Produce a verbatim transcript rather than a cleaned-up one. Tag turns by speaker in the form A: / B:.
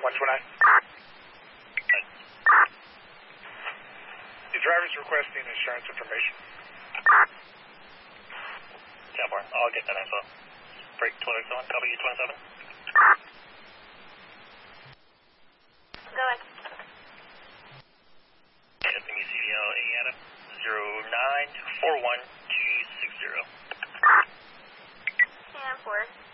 A: one two nine. The driver's requesting insurance information.
B: ten four, I'll get that info. Break twelve X one, copy twenty-seven.
C: Go ahead.
B: S M E C D L A Adam, zero nine four one two six zero.
C: ten four.